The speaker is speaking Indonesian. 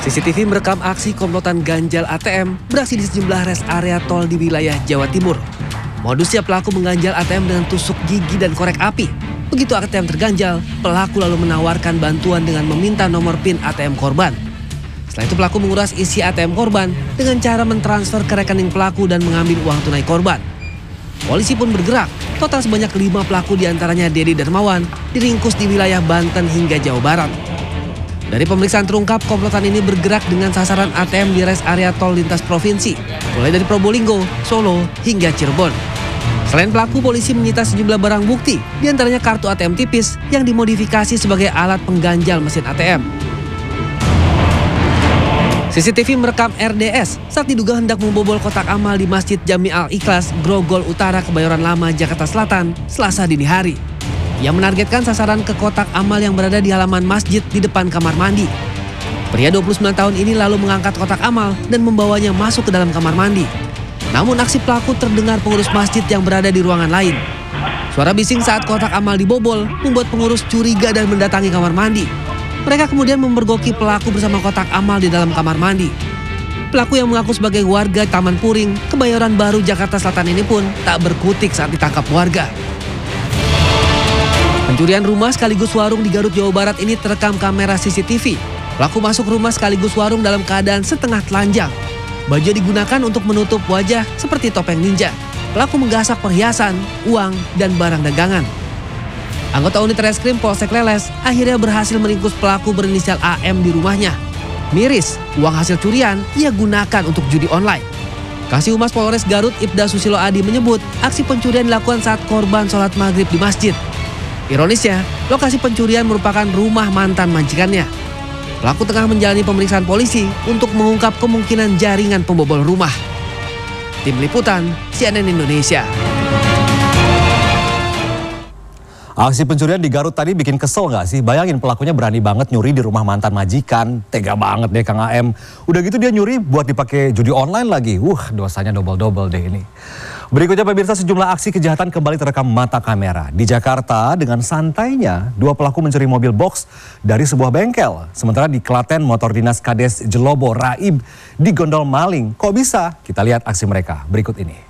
CCTV merekam aksi komplotan ganjal ATM beraksi di sejumlah rest area tol di wilayah Jawa Timur. Modusnya pelaku mengganjal ATM dengan tusuk gigi dan korek api. Begitu ATM terganjal, pelaku lalu menawarkan bantuan dengan meminta nomor PIN ATM korban. Setelah itu pelaku menguras isi ATM korban dengan cara mentransfer ke rekening pelaku dan mengambil uang tunai korban. Polisi pun bergerak. Total sebanyak 5 pelaku diantaranya Dedi Darmawan diringkus di wilayah Banten hingga Jawa Barat. Dari pemeriksaan terungkap, komplotan ini bergerak dengan sasaran ATM di rest area tol lintas provinsi, mulai dari Probolinggo, Solo, hingga Cirebon. Selain pelaku, polisi menyita sejumlah barang bukti, diantaranya kartu ATM tipis yang dimodifikasi sebagai alat pengganjal mesin ATM. CCTV merekam RDS saat diduga hendak membobol kotak amal di Masjid Jami Al-Ikhlas, Grogol Utara, Kebayoran Lama, Jakarta Selatan, Selasa dini hari. Ia menargetkan sasaran ke kotak amal yang berada di halaman masjid di depan kamar mandi. Pria 29 tahun ini lalu mengangkat kotak amal dan membawanya masuk ke dalam kamar mandi. Namun aksi pelaku terdengar pengurus masjid yang berada di ruangan lain. Suara bising saat kotak amal dibobol membuat pengurus curiga dan mendatangi kamar mandi. Mereka kemudian memergoki pelaku bersama kotak amal di dalam kamar mandi. Pelaku yang mengaku sebagai warga Taman Puring, Kebayoran Baru, Jakarta Selatan ini pun tak berkutik saat ditangkap warga. Pencurian rumah sekaligus warung di Garut, Jawa Barat ini terekam kamera CCTV. Pelaku masuk rumah sekaligus warung dalam keadaan setengah telanjang. Baju digunakan untuk menutup wajah seperti topeng ninja. Pelaku menggasak perhiasan, uang, dan barang dagangan. Anggota unit reskrim Polsek Leles akhirnya berhasil meringkus pelaku berinisial AM di rumahnya. Miris, uang hasil curian ia gunakan untuk judi online. Kasih Humas Polres Garut Ibda Susilo Adi menyebut aksi pencurian dilakukan saat korban sholat maghrib di masjid. Ironisnya, lokasi pencurian merupakan rumah mantan majikannya. Pelaku tengah menjalani pemeriksaan polisi untuk mengungkap kemungkinan jaringan pembobol rumah. Tim Liputan, CNN Indonesia. Aksi pencurian di Garut tadi bikin kesel nggak sih? Bayangin pelakunya berani banget nyuri di rumah mantan majikan. Tega banget deh Kang AM. Udah gitu dia nyuri buat dipakai judi online lagi. Dosanya double-double deh ini. Berikutnya pemirsa, sejumlah aksi kejahatan kembali terekam mata kamera. Di Jakarta dengan santainya 2 pelaku mencuri mobil box dari sebuah bengkel. Sementara di Klaten motor dinas Kades Jelobo Raib digondol maling. Kok bisa? Kita lihat aksi mereka berikut ini.